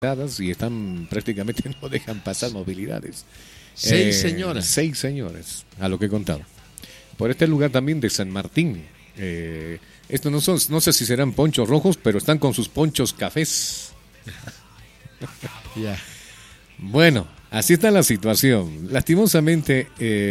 y están prácticamente no dejan pasar movilidades. 6 señoras. 6 señores, a lo que he contado. Por este lugar también de San Martín. Estos no sé si serán ponchos rojos, pero están con sus ponchos cafés. Ya. Bueno, así está la situación. Lastimosamente,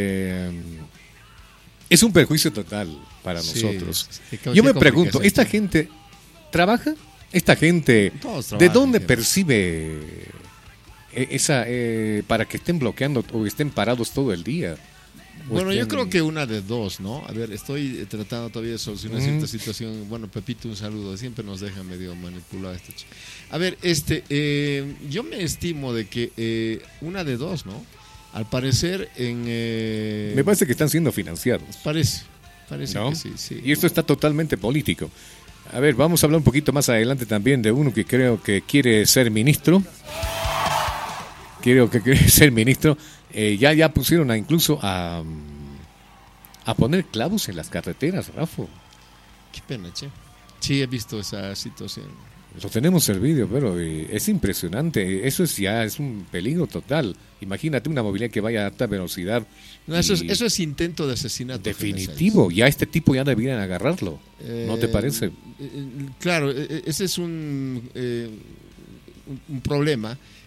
es un perjuicio total para nosotros. Yo me pregunto, ¿esta gente trabaja? ¿Esta gente de dónde percibe esa para que estén bloqueando o estén parados todo el día? Bueno, yo creo que una de dos, ¿no? A ver, estoy tratando todavía de solucionar cierta situación. Bueno, Pepito, un saludo. Siempre nos deja medio manipulado este chico. A ver, yo me estimo de que una de dos, ¿no? Al parecer me parece que están siendo financiados. Parece ¿no? que sí. Y esto está totalmente político. A ver, vamos a hablar un poquito más adelante también de uno que creo que quiere ser ministro. Creo que quiere ser ministro. Ya pusieron incluso a poner clavos en las carreteras, Rafa. Qué pena, che. Sí, he visto esa situación. Lo tenemos el vídeo, pero es impresionante. Eso es un peligro total. Imagínate una movilidad que vaya a alta velocidad. No, eso es intento de asesinato. Definitivo. Ya este tipo ya deberían agarrarlo. ¿No te parece? Claro, ese es un problema